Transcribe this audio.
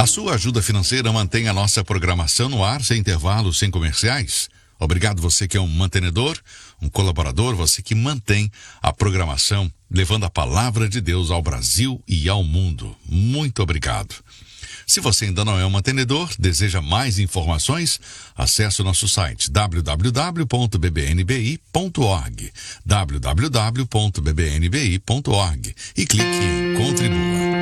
A sua ajuda financeira mantém a nossa programação no ar, sem intervalos, sem comerciais. Obrigado você que é um mantenedor, um colaborador, você que mantém a programação, levando a palavra de Deus ao Brasil e ao mundo. Muito obrigado. Se você ainda não é um mantenedor, deseja mais informações, acesse o nosso site www.bbnbi.org, www.bbnbi.org e clique em Contribua.